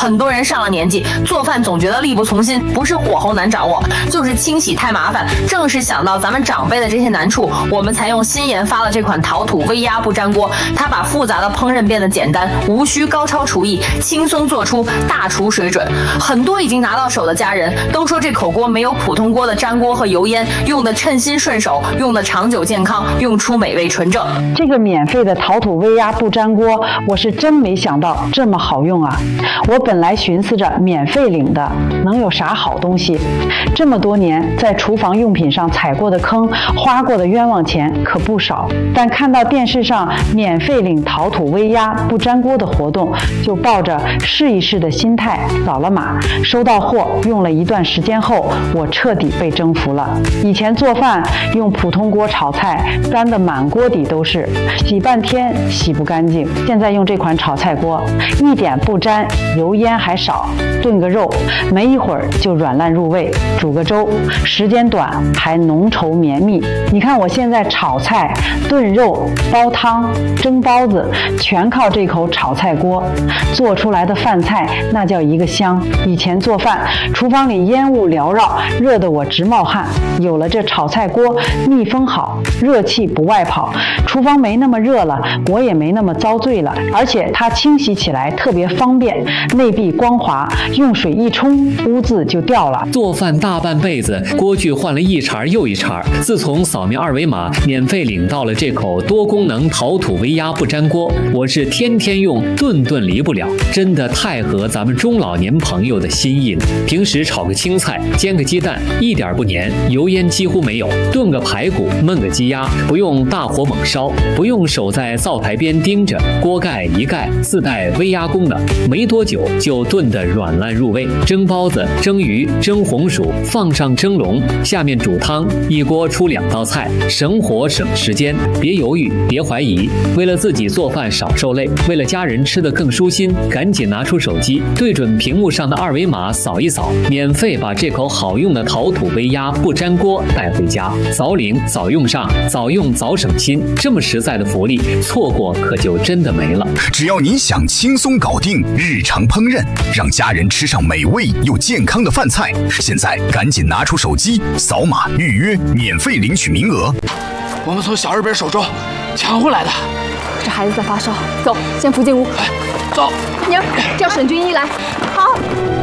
很多人上了年纪，做饭总觉得力不从心，不是火候难掌握，就是清洗太麻烦。正是想到咱们长辈的这些难处，我们才用新研发了这款陶土微压不粘锅。它把复杂的烹饪变得简单，无需高超厨艺，轻松做出大厨水准。很多已经拿到手的家人都说，这口锅没有普通锅的粘锅和油烟，用的称心顺手，用的长久健康，用出美味纯正。 这个免费的陶土微压不粘锅，我是真没想到这么好用啊！我本来寻思着免费领的能有啥好东西，这么多年在厨房用品上踩过的坑，花过的冤枉钱可不少，但看到电视上免费领陶土微压不粘锅的活动，就抱着试一试的心态扫了码。收到货用了一段时间后，我彻底被征服了。以前做饭用普通锅炒菜，粘得满锅底都是，洗半天洗不干净。现在用这款炒菜锅，一点不粘，油烟还少，炖个肉没一会儿就软烂入味，煮个粥时间短还浓稠绵密。你看我现在炒菜、炖肉、煲汤、蒸包子，全靠这口炒菜锅做出来的饭菜，那叫一个香。以前做饭厨房里烟雾缭绕，热得我直冒汗，有了这炒菜锅，密封好，热气不外跑，厨房没那么热了，我也没那么遭罪了，而且它清洗起来特别方便，内壁光滑，用水一冲污渍就掉了。 做饭大半辈子，锅具换了一茬又一茬，自从扫描二维码免费领到了这口多功能陶土微压不粘锅，我是天天用，顿顿离不了，真的太合咱们中老年朋友的心意了。平时炒个青菜，煎个鸡蛋，一点不粘，油烟几乎没有；炖个排骨，焖个鸡鸭，不用大火猛烧，不用守在灶台边盯着，锅盖一盖，自带微压功能，没多久就炖得软烂入味。蒸包子、蒸鱼、蒸红薯，放上蒸笼，下面煮汤，一锅出2道菜，省火省时间。别犹豫，别怀疑，为了自己做饭少受累，为了家人吃得更舒心，赶紧拿出手机，对准屏幕上的二维码扫一扫，免费把这口好用的陶土微压不粘锅带回家。早领早用上，早用早省心，这么实在的福利，错过可就真的没了。 只要您想轻松搞定日常烹饪，让家人吃上美味又健康的饭菜，现在赶紧拿出手机扫码预约，免费领取名额。 我们从小日本手中抢回来的。 这孩子在发烧，走，先扶进屋。 哎，走。 宁儿，叫沈军医来。好。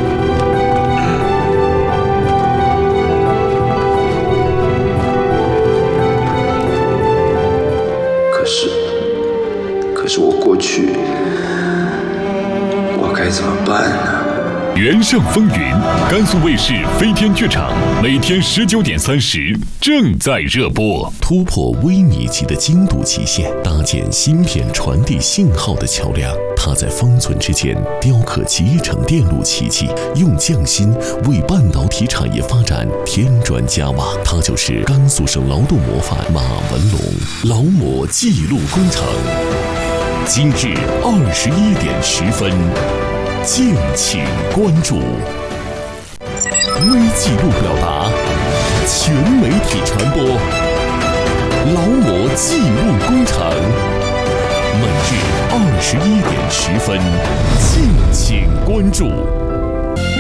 可是我过去，我该怎么办呢？ 原上风云，甘肃卫视飞天剧场，每天19点30正在热播。 突破微米级的精度极限，搭建芯片传递信号的桥梁。它在方寸之间雕刻集成电路奇迹，用匠心为半导体产业发展添砖加瓦。它就是甘肃省劳动模范马文龙，劳模记录工程。今日21点10分。敬请关注。微记录表达，全媒体传播，劳模记录工程。每日21点10分，敬请关注。